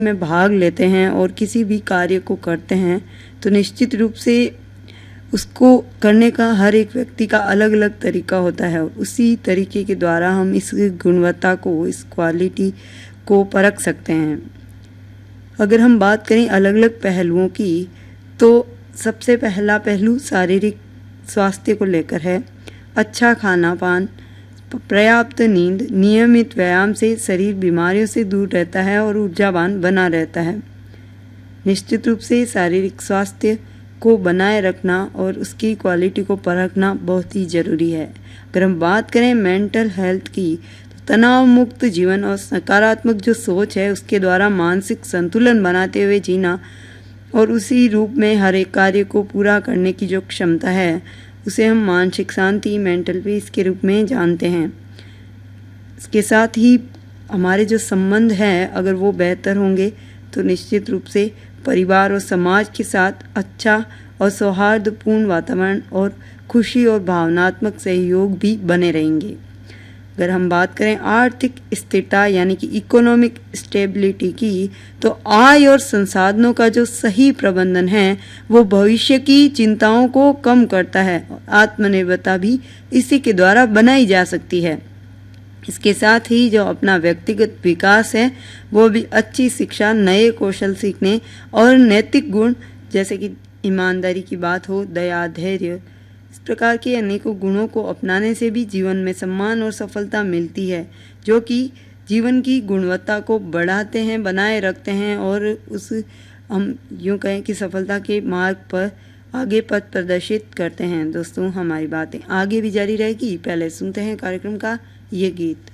में भाग लेते हैं और किसी भी कार्य को करते हैं तो निश्चित रूप से उसको करने का हर एक व्यक्ति का अलग अलग तरीका होता है। उसी तरीके के द्वारा हम इस गुणवत्ता को, इस क्वालिटी को परख सकते हैं। अगर हम बात करें अलग अलग पहलुओं की, तो सबसे पहला पहलू शारीरिक स्वास्थ्य को लेकर है। अच्छा खाना पान, पर्याप्त नींद, नियमित व्यायाम से शरीर बीमारियों से दूर रहता है और ऊर्जावान बना रहता है। निश्चित रूप से शारीरिक स्वास्थ्य को बनाए रखना और उसकी क्वालिटी को परखना बहुत ही ज़रूरी है। अगर हम बात करें मेंटल हेल्थ की, तो तनाव मुक्त जीवन और सकारात्मक जो सोच है उसके द्वारा मानसिक संतुलन बनाते हुए जीना और उसी रूप में हर एक कार्य को पूरा करने की जो क्षमता है उसे हम मानसिक शांति, मेंटल पीस के रूप में जानते हैं। इसके साथ ही हमारे जो संबंध हैं अगर वो बेहतर होंगे तो निश्चित रूप से परिवार और समाज के साथ अच्छा और सौहार्दपूर्ण वातावरण और खुशी और भावनात्मक सहयोग भी बने रहेंगे। अगर हम बात करें आर्थिक स्थिरता यानी कि इकोनॉमिक स्टेबिलिटी की, तो आय और संसाधनों का जो सही प्रबंधन है वो भविष्य की चिंताओं को कम करता है और आत्मनिर्भरता भी इसी के द्वारा बनाई जा सकती है। इसके साथ ही जो अपना व्यक्तिगत विकास है वो भी अच्छी शिक्षा, नए कौशल सीखने और नैतिक गुण जैसे कि ईमानदारी की बात हो, दया, धैर्य, इस प्रकार के अनेकों गुणों को अपनाने से भी जीवन में सम्मान और सफलता मिलती है, जो कि जीवन की गुणवत्ता को बढ़ाते हैं, बनाए रखते हैं और उस हम यूँ कहें कि सफलता के मार्ग पर आगे पथ प्रदर्शित करते हैं। दोस्तों, हमारी बातें आगे भी जारी रहेगी। पहले सुनते हैं कार्यक्रम का ये गीत।